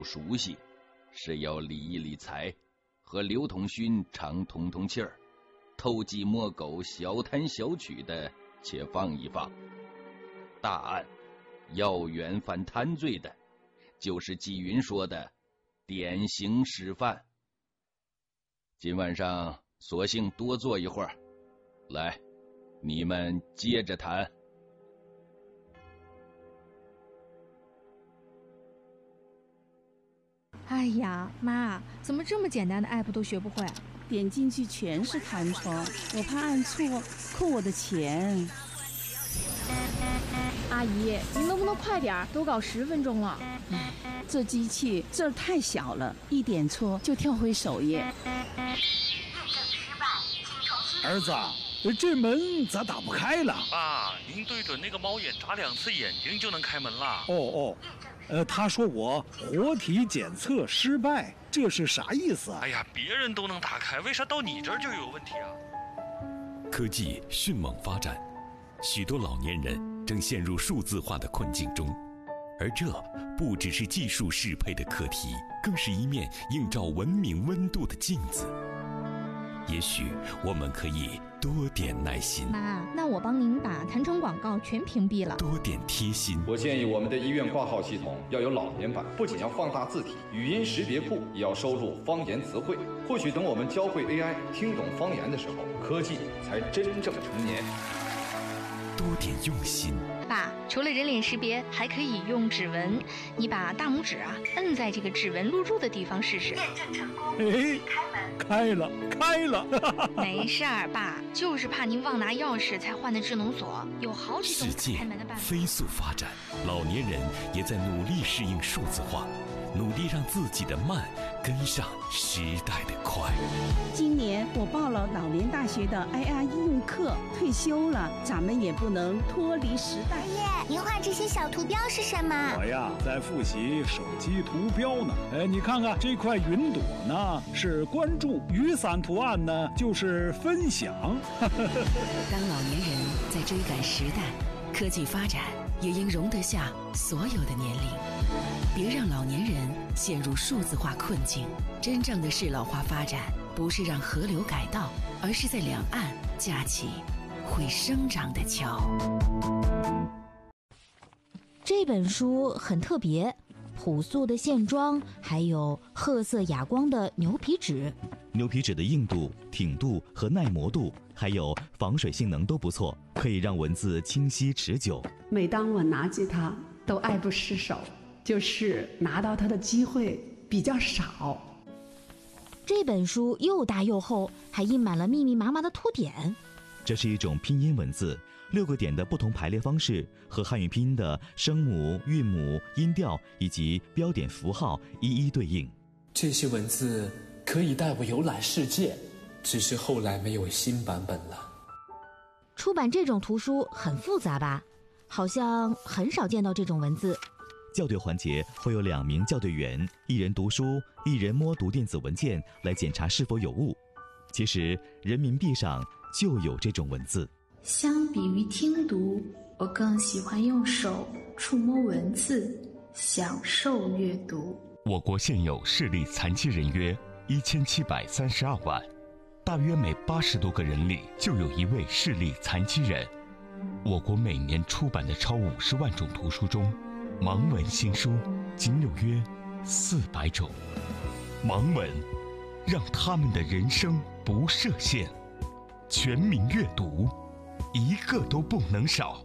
熟悉，是要理一理财，和刘统勋常通通气儿，偷鸡摸狗、小贪小取的且放一放。大案要远犯贪罪的，就是纪云说的典型示范。今晚上索性多坐一会儿，来，你们接着谈。 哎呀，妈，怎么这么简单的 app 都学不会？ 点进去全是弹窗，我怕按错扣我的钱。 阿姨，您能不能快点？都搞10分钟了。 唉，这机器字儿太小了，一点错就跳回首页。 儿子，这门咋打不开了？ 爸，您对准那个猫眼眨2次眼睛就能开门了。 他说我活体检测失败，这是啥意思啊？ 哎呀，别人都能打开，为啥到你这儿就有问题啊？ 科技迅猛发展，许多老年人正陷入数字化的困境中，而这不只是技术适配的课题，更是一面映照文明温度的镜子。也许我们可以多点耐心。 妈，那我帮您把弹窗广告全屏蔽了。 多点贴心。 我建议我们的医院挂号系统要有老年版，不仅要放大字体，语音识别库也要收录方言词汇。或许等我们教会 AI 听懂方言的时候，科技才真正成年。 多点用心。 爸，除了人脸识别，还可以用指纹。你把大拇指摁在这个指纹录入的地方试试。 验证成功。开了。 没事儿，爸，就是怕您忘拿钥匙才换的智能锁，有好几种开门的办法。 世界飞速发展，老年人也在努力适应数字化，努力让自己的慢跟上时代的快。 今年我报了老年大学的 AI 应用课，退休了，咱们也不能脱离时代。 爷爷，您画这些小图标是什么？ 我呀，在复习手机图标呢。你看看这块云朵呢，是关注；雨伞图案呢，就是分享。 当老年人在追赶时代，科技发展也应容得下所有的年龄。别让老年人陷入数字化困境。真正的适老化发展，不是让河流改道，而是在两岸架起会生长的桥。 这本书很特别，朴素的线装，还有褐色哑光的牛皮纸。 牛皮纸的硬度、挺度和耐磨度，还有防水性能都不错，可以让文字清晰持久。 每当我拿起它，都爱不释手，就是拿到它的机会比较少。 这本书又大又厚，还印满了密密麻麻的图点。 这是一种拼音文字，6个点的不同排列方式和汉语拼音的声母、韵母、音调以及标点符号一一对应。 这些文字可以带我游览世界，只是后来没有新版本了。 出版这种图书很复杂吧？好像很少见到这种文字。 校对环节会有2名校对员，一人读书，一人摸读电子文件来检查是否有误。其实人民币上就有这种文字。 相比于听读，我更喜欢用手触摸文字，享受阅读。 我国现有视力残疾人约1732万，大约每80多个人里就有1位视力残疾人。我国每年出版的超50万种图书中，盲文新书仅有约400种。盲文让他们的人生不设限，全民阅读，一个都不能少。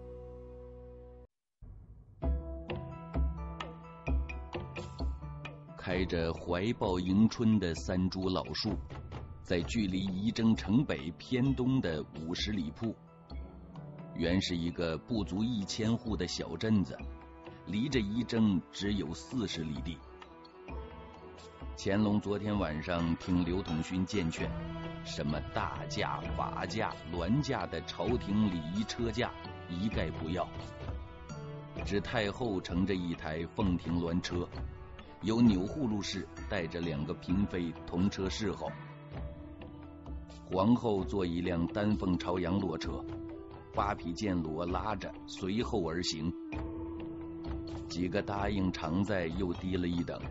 开着怀抱迎春的3株老树，在距离仪征城北偏东的50里铺，原是一个不足1000户的小镇子，离着仪征只有40里地。乾隆昨天晚上听刘统勋荐劝，什么大驾、法驾、銮驾的朝廷礼仪车驾一概不要，只太后乘着一台凤亭銮车，由钮祜禄氏带着2个嫔妃同车侍候，皇后坐一辆丹凤朝阳骆车，8匹剑骡拉着随后而行。 几个答应常在又低了一等。